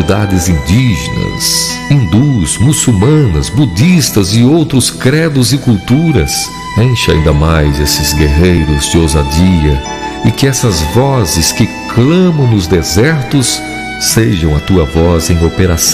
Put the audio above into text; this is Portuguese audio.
comunidades indígenas, hindus, muçulmanas, budistas e outros credos e culturas. Enche ainda mais esses guerreiros de ousadia e que essas vozes que clamam nos desertos sejam a tua voz em operação